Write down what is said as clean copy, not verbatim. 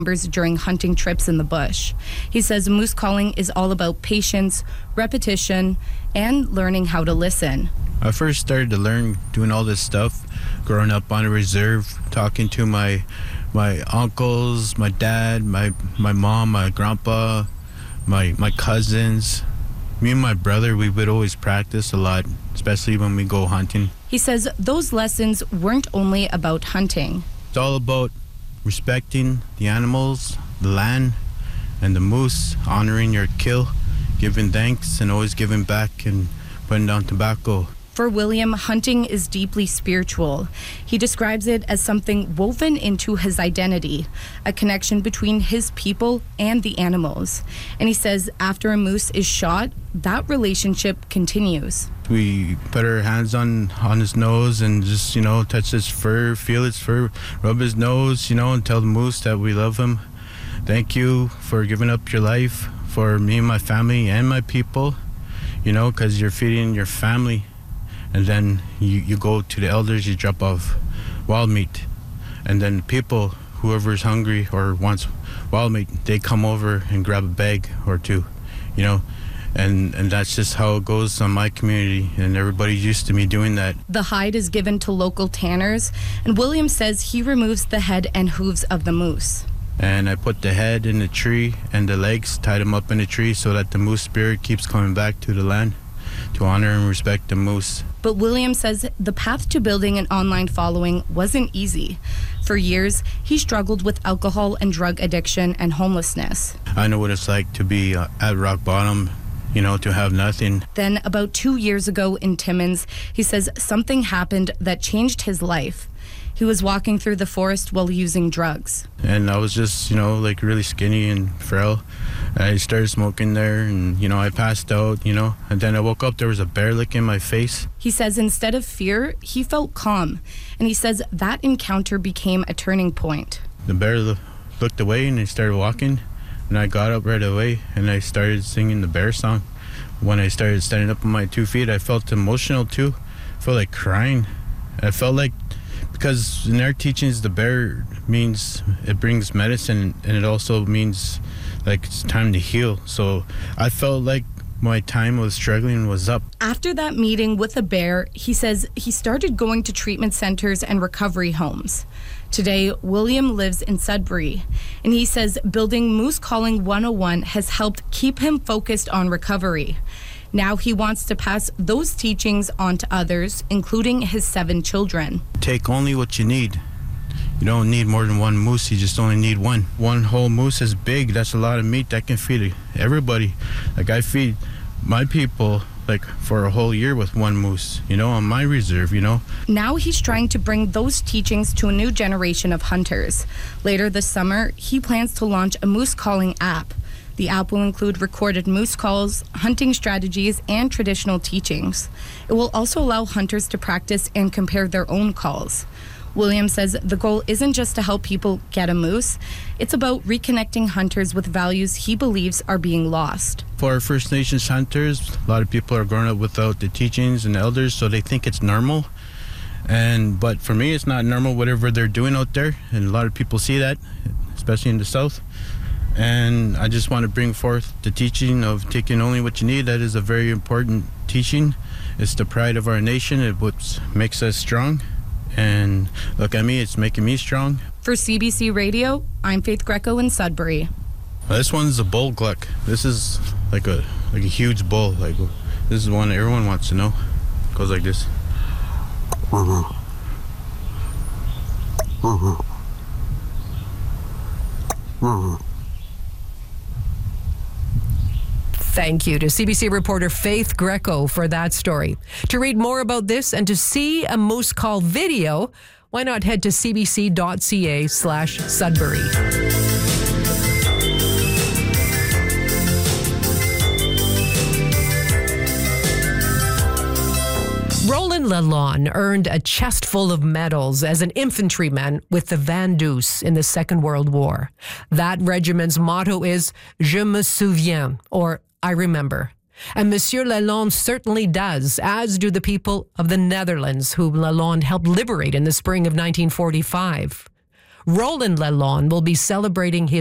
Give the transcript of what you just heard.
numbers during hunting trips in the bush. He says moose calling is all about patience, repetition, and learning how to listen. I first started to learn doing all this stuff growing up on a reserve, talking to my uncles, my dad, my mom, my grandpa, my cousins. Me and my brother, we would always practice a lot, especially when we go hunting. He says those lessons weren't only about hunting. It's all about respecting the animals, the land, and the moose, honoring your kill, giving thanks, and always giving back and putting down tobacco. For William, hunting is deeply spiritual. He describes it as something woven into his identity, a connection between his people and the animals. And he says after a moose is shot, that relationship continues. We put our hands on his nose and just, touch his fur, feel his fur, rub his nose, and tell the moose that we love him. Thank you for giving up your life for me and my family and my people, because you're feeding your family. And then you go to the elders, you drop off wild meat. And then people, whoever's hungry or wants wild meat, they come over and grab a bag or two, And that's just how it goes on my community, and everybody's used to me doing that. The hide is given to local tanners, and William says he removes the head and hooves of the moose. And I put the head in the tree and the legs, tied them up in the tree so that the moose spirit keeps coming back to the land to honor and respect the moose. But William says the path to building an online following wasn't easy. For years, he struggled with alcohol and drug addiction and homelessness. I know what it's like to be at rock bottom, to have nothing. Then about 2 years ago in Timmins, he says something happened that changed his life. He was walking through the forest while using drugs. And I was just, really skinny and frail. I started smoking there and, I passed out, and then I woke up, there was a bear licking my face. He says instead of fear, he felt calm. And he says that encounter became a turning point. The bear looked away and he started walking. And I got up right away and I started singing the bear song. When I started standing up on my 2 feet, I felt emotional too. I felt like crying. I felt like, because in our teachings, the bear means it brings medicine, and it also means like it's time to heal. So I felt like my time of struggling was up. After that meeting with the bear, he says he started going to treatment centers and recovery homes. Today, William lives in Sudbury, and he says building Moose Calling 101 has helped keep him focused on recovery. Now he wants to pass those teachings on to others, including his 7 children. Take only what you need. You don't need more than one moose, you just only need one. One whole moose is big, that's a lot of meat that can feed everybody. Like I feed my people for a whole year with one moose, on my reserve, Now he's trying to bring those teachings to a new generation of hunters. Later this summer, he plans to launch a moose calling app. The app will include recorded moose calls, hunting strategies, and traditional teachings. It will also allow hunters to practice and compare their own calls. William says the goal isn't just to help people get a moose, it's about reconnecting hunters with values he believes are being lost. For First Nations hunters, a lot of people are growing up without the teachings and elders, so they think it's normal. But for me, it's not normal, whatever they're doing out there, and a lot of people see that, especially in the South. And I just want to bring forth the teaching of taking only what you need. That is a very important teaching. It's the pride of our nation. It's what makes us strong. And look at me, it's making me strong. For CBC Radio, I'm Faith Greco in Sudbury. This one's a bull gluck. This is like a huge bull. This is one everyone wants to know. It goes like this. Thank you to CBC reporter Faith Greco for that story. To read more about this and to see a moose call video, why not head to cbc.ca/Sudbury. Roland Lalonde earned a chest full of medals as an infantryman with the Vandus in the Second World War. That regiment's motto is Je me souviens, or I remember. And Monsieur Lalonde certainly does, as do the people of the Netherlands, whom Lalonde helped liberate in the spring of 1945. Roland Lalonde will be celebrating his